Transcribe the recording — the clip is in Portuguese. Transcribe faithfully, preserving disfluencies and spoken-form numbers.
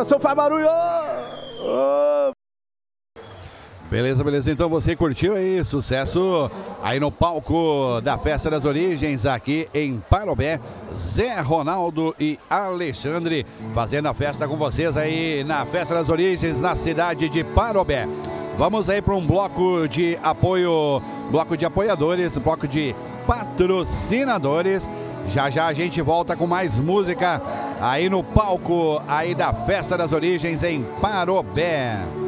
coração faz barulho. Oh. Beleza, beleza. Então você curtiu aí, sucesso aí no palco da Festa das Origens aqui em Parobé. Zé Ronaldo e Alexandre fazendo a festa com vocês aí na Festa das Origens na cidade de Parobé. Vamos aí para um bloco de apoio, bloco de apoiadores, bloco de patrocinadores. Já já a gente volta com mais música aí no palco aí da Festa das Origens em Parobé.